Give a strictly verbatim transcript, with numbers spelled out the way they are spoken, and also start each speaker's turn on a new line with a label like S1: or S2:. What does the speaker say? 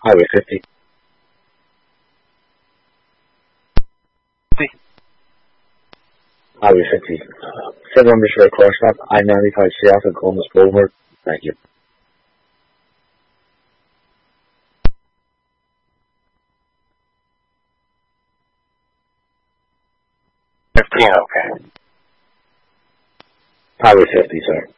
S1: Highway fifty.
S2: fifty.
S1: Highway fifty. Seven numbers for a crosstalk. I ninety-five South and Columbus Boulevard. Thank you.
S2: fifteen, okay.
S1: Highway fifty, sir.